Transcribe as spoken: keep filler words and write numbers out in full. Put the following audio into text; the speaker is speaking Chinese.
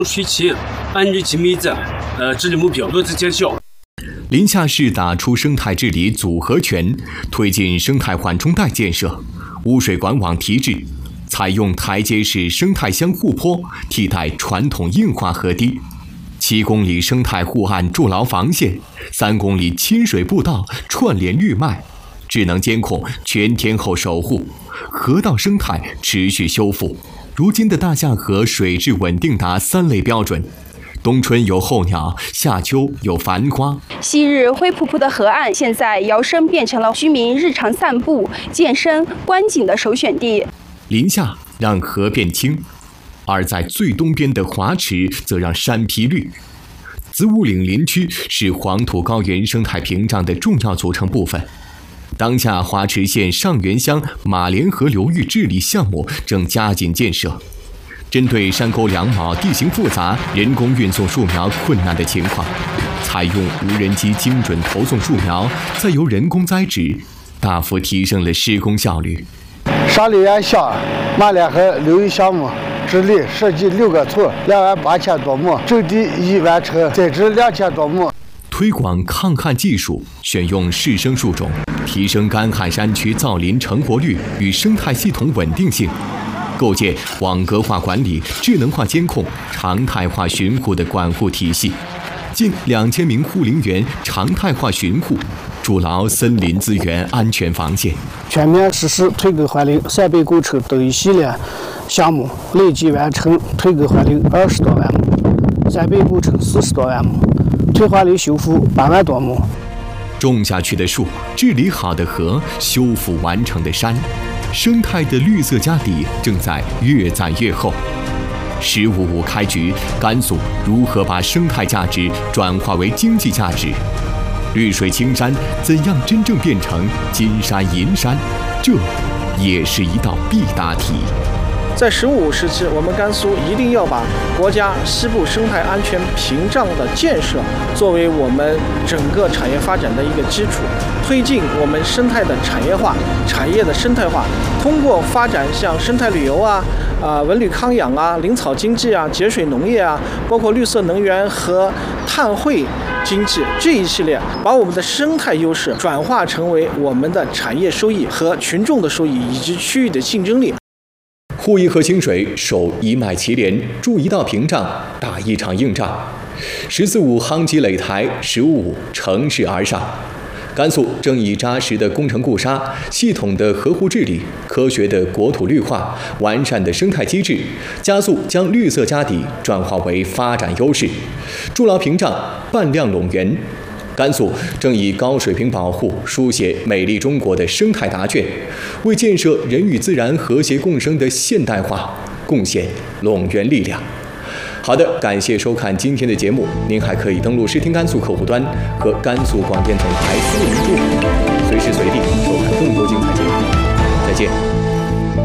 水情，按照其名字，呃，治理目标落实见效。 临夏市打出生态治理组合拳，推进生态缓冲带建设，污水管网提质，采用台阶式生态相互坡替代传统硬化河堤，七公里生态护岸筑牢防线，三公里亲水步道串联绿脉，智能监控全天候守护，河道生态持续修复。如今的大夏河水质稳定达三类标准，冬春有候鸟，夏秋有繁花。 昔日灰扑扑的河岸，现在摇身变成了居民日常散步、健身、观景的首选地。 临夏让河变清，而在最东边的华池则让山披绿。子午岭林区是黄土高原生态屏障的重要组成部分。当下华池县上元乡马连河流域治理项目正加紧建设，针对山沟两毛、地形复杂、人工运送树苗困难的情况，采用无人机精准投送树苗，再由人工栽植，大幅提升了施工效率。 上林县乡马连河流域项目治理设计六个村，两万八千多亩，种地已完成，栽植两千多亩。 推广抗旱技术，选用适生树种，提升干旱山区造林成活率与生态系统稳定性，构建网格化管理、智能化监控、常态化巡护的管护体系。近两千名护林员常态化巡护，筑牢森林资源安全防线。 全面实施退耕还林、三倍工程等一系列项目，累计完成退耕还林二十多万亩，三倍工程四十多万亩，退化林修复八万多亩。 种下去的树，治理好的河，修复完成的山，生态的绿色家底正在越攒越厚。十五五开局，甘肃如何把生态价值转化为经济价值？绿水青山怎样真正变成金山银山？这也是一道必答题。 在十五五时期，我们甘肃一定要把国家西部生态安全屏障的建设作为我们整个产业发展的一个基础，推进我们生态的产业化、产业的生态化，通过发展像生态旅游啊、啊文旅康养啊、林草经济啊、节水农业啊，包括绿色能源和碳汇经济这一系列，把我们的生态优势转化成为我们的产业收益和群众的收益以及区域的竞争力。 护一河清水，守一脉齐连，筑一道屏障，打一场硬仗。十四五夯基垒台，十五五乘势而上。甘肃正以扎实的工程固沙、系统的河湖治理、科学的国土绿化、完善的生态机制，加速将绿色家底转化为发展优势，筑牢屏障，扮亮陇源。甘肃正以高水平保护书写美丽中国的生态答卷，为建设人与自然和谐共生的现代化贡献陇源力量。好的，感谢收看今天的节目，您还可以登录视听甘肃客户端和甘肃广电总台私人度，随时随地收看更多精彩节目。再见。